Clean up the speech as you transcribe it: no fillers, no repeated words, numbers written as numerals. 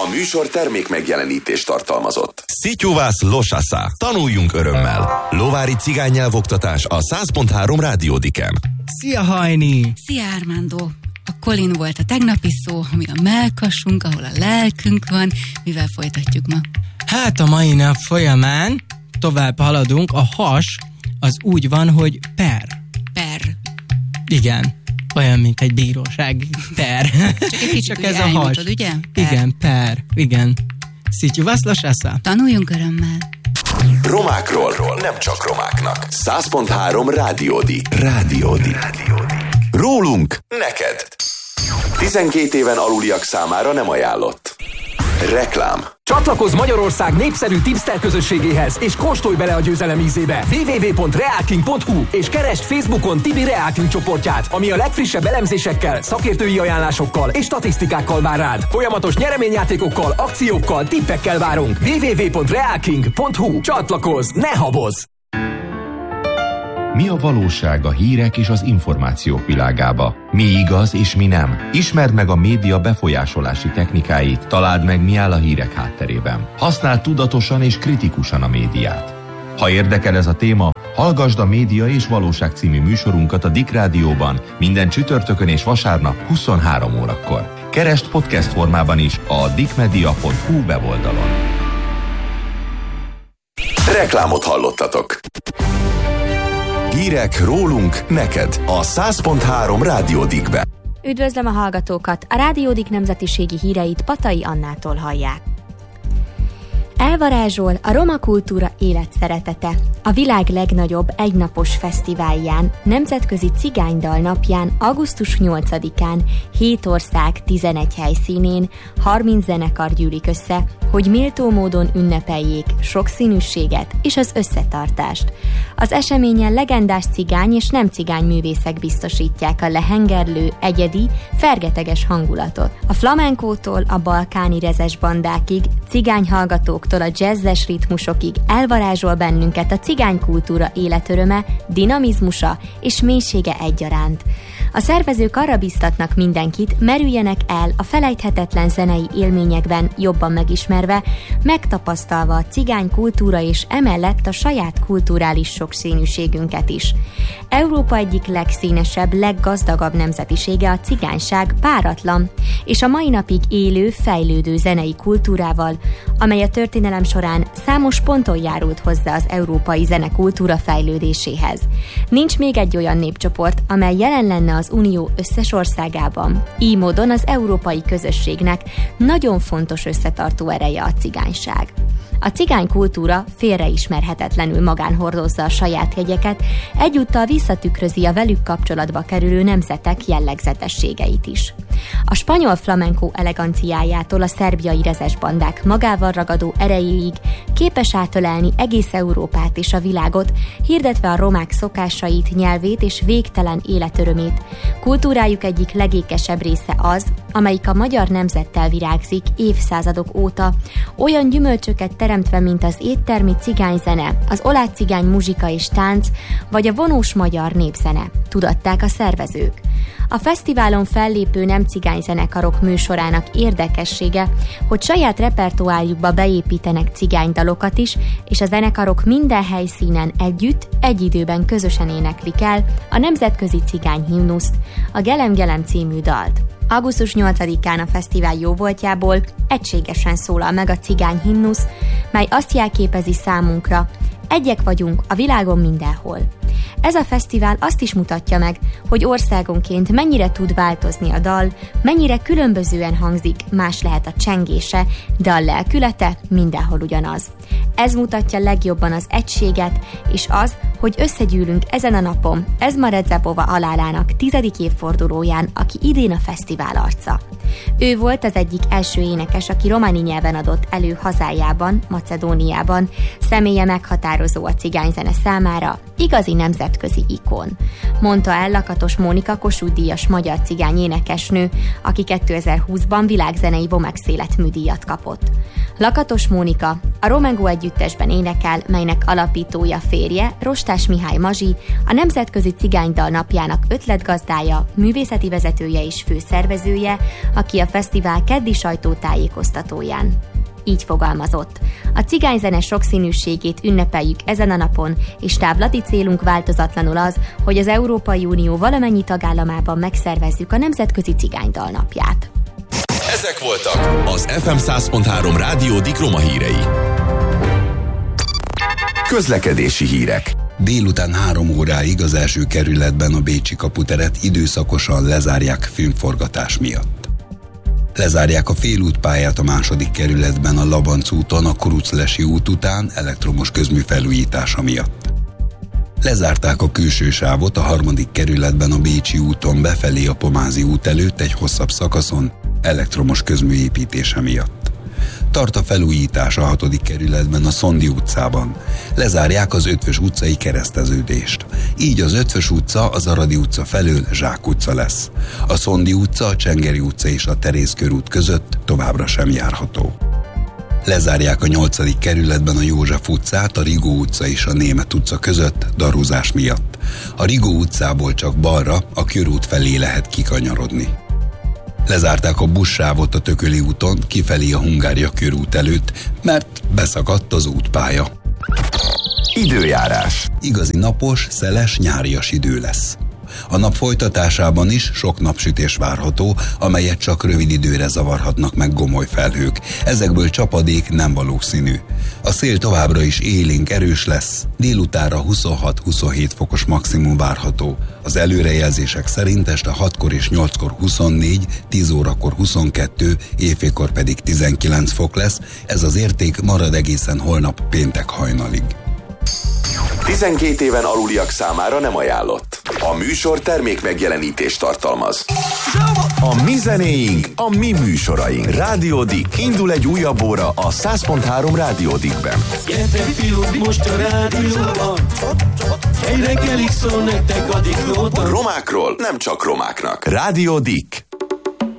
műsor termék megjelenítést tartalmazott. Szityuvász Losasza. Tanuljunk örömmel. Lovári cigánynyelvoktatás a 100.3 Rádiódiken. Szia, Hajni! Szia, Armando! A Colin volt a tegnapi szó, ami a mellkasunk, ahol a lelkünk van. Mivel folytatjuk ma? Hát a mai nap folyamán tovább haladunk. A has az úgy van, hogy per. Per. Igen. Olyan, mint egy bíróság. Per. Csak ez a has. Ugye? Per. Igen, per. Igen. Szityuvász Losasza. Tanuljunk örömmel. Romákról, nem csak romáknak. 100.3 Rádiódi. Rólunk neked. 12 éven aluliak számára nem ajánlott. Reklám. Csatlakozz Magyarország népszerű tipster közösségéhez, és kóstolj bele a győzelem ízébe. www.realking.hu és keresd Facebookon Tibi Realking csoportját, ami a legfrissebb elemzésekkel, szakértői ajánlásokkal és statisztikákkal vár rád. Folyamatos nyereményjátékokkal, akciókkal, tippekkel várunk. www.realking.hu. Csatlakozz, ne habozz! Mi a valóság a hírek és az információk világába? Mi igaz és mi nem? Ismerd meg a média befolyásolási technikáit, találd meg, mi áll a hírek hátterében. Használd tudatosan és kritikusan a médiát. Ha érdekel ez a téma, hallgasd a Média és Valóság című műsorunkat a Dick Rádióban minden csütörtökön és vasárnap 23 órakor. Keresd podcast formában is a dickmedia.hu weboldalon. Reklámot hallottatok. Hírek rólunk neked a 100.3 Rádiódikben. Üdvözlöm a hallgatókat! A Rádiódik nemzetiségi híreit Patai Annától hallják. Elvarázsol a roma kultúra életszeretete. A világ legnagyobb egynapos fesztiválján, Nemzetközi Cigánydal napján, augusztus 8-án 7 ország 11 helyszínén 30 zenekar gyűlik össze, hogy méltó módon ünnepeljék sokszínűséget és az összetartást. Az eseményen legendás cigány és nem cigány művészek biztosítják a lehengerlő, egyedi, fergeteges hangulatot. A flamenkótól a balkáni rezes bandákig, cigányhallgatóktól a jazzes ritmusokig elvarázsol bennünket a cigánykultúra életöröme, dinamizmusa és mélysége egyaránt. A szervezők arra biztatnak mindenkit, merüljenek el a felejthetetlen zenei élményekben, jobban megismerve, megtapasztalva a cigány kultúra és emellett a saját kulturális sokszínűségünket is. Európa egyik legszínesebb, leggazdagabb nemzetisége a cigányság páratlan, és a mai napig élő, fejlődő zenei kultúrával, amely a történelem során számos ponton járult hozzá az európai zenekultúra fejlődéséhez. Nincs még egy olyan népcsoport, amely jelen lenne az Unió összes országában. Így módon az európai közösségnek nagyon fontos összetartó ereje a cigányság. A cigány kultúra félreismerhetetlenül magán hordozza a saját jegyeket, egyúttal visszatükrözi a velük kapcsolatba kerülő nemzetek jellegzetességeit is. A spanyol flamenco eleganciájától a szerbiai rezes bandák magával ragadó erejéig képes átölelni egész Európát és a világot, hirdetve a romák szokásait, nyelvét és végtelen életörömét. Kultúrájuk egyik legékesebb része az, amelyik a magyar nemzettel virágzik évszázadok óta, olyan gyümölcsöket teremtve, mint az éttermi cigányzene, az oláh cigány muzsika és tánc, vagy a vonós magyar népzene, tudatták a szervezők. A fesztiválon fellépő nem cigányzenekarok műsorának érdekessége, hogy saját repertoárjukba beépítenek cigánydalokat is, és a zenekarok minden helyszínen együtt, egy időben közösen éneklik el a nemzetközi cigányhimnuszt, a Gelem Gelem című dalt. Augusztus 8-án a fesztivál jóvoltjából egységesen szólal meg a cigányhimnusz, mely azt jelképezi számunkra, egyek vagyunk a világon mindenhol. Ez a fesztivál azt is mutatja meg, hogy országonként mennyire tud változni a dal, mennyire különbözően hangzik, más lehet a csengése, de a lelkülete mindenhol ugyanaz. Ez mutatja legjobban az egységet, és az, hogy összegyűlünk ezen a napon Ezma Redzebova alálának 10. évfordulóján, aki idén a fesztivál arca. Ő volt az egyik első énekes, aki románi nyelven adott elő hazájában, Macedóniában, személye meghatározó a cigányzene számára, igazi nemzetközi ikon. Mondta el Lakatos Mónika Kossuth-díjas magyar cigány énekesnő, aki 2020-ban világzenei Vomex életműdíjat kapott. Lakatos Mónika a Romengo együttesben énekel, melynek alapítója férje, Rostás Mihály Mazsi, a Nemzetközi Cigánydal napjának ötletgazdája, művészeti vezetője és főszervezője, aki a fesztivál keddi sajtótájékoztatóján így fogalmazott. A cigányzene sokszínűségét ünnepeljük ezen a napon, és távlati célunk változatlanul az, hogy az Európai Unió valamennyi tagállamában megszervezzük a Nemzetközi Cigánydal napját. Ezek voltak az FM 100.3 Rádió Dikroma hírei. Közlekedési hírek. Délután 3 óráig az első kerületben a Bécsi kaputeret időszakosan lezárják filmforgatás miatt. Lezárják a félútpályát a második kerületben a Labanc úton a Kuruclesi út után elektromos közmű felújítása miatt. Lezárták a külső sávot a harmadik kerületben a Bécsi úton befelé a Pomázi út előtt egy hosszabb szakaszon elektromos közmű építése miatt. Tart a felújítás a 6. kerületben a Szondi utcában. Lezárják az Ötvös utcai kereszteződést. Így az Ötvös utca az Aradi utca felől Zsák utca lesz. A Szondi utca, a Csengeri utca és a Teréz körút között továbbra sem járható. Lezárják a 8. kerületben a József utcát, a Rigó utca és a Németh utca között darúzás miatt. A Rigó utcából csak balra, a körút felé lehet kikanyarodni. Lezárták a buszsávot a Tököli úton, kifelé a Hungária körút előtt, mert beszakadt az útpálya. Időjárás. Igazi napos, szeles, nyárias idő lesz. A nap folytatásában is sok napsütés várható, amelyet csak rövid időre zavarhatnak meg gomoly felhők. Ezekből csapadék nem valószínű. A szél továbbra is élénk erős lesz, délutánra 26-27 fokos maximum várható. Az előrejelzések szerint este 6-kor és 8-kor 24, 10 órakor 22, éjfélkor pedig 19 fok lesz, ez az érték marad egészen holnap péntek hajnalig. 12 éven aluliak számára nem ajánlott. A műsor termék megjelenítést tartalmaz. A mi zenéink, a mi műsoraink. Rádió Dick. Indul egy újabb óra a 100.3 Rádió Dickben. Gyertek fiúk, most a rádióban. Egy reggelig szól nektek a Dick Nóta. Romákról nem csak romáknak. Rádió Dick.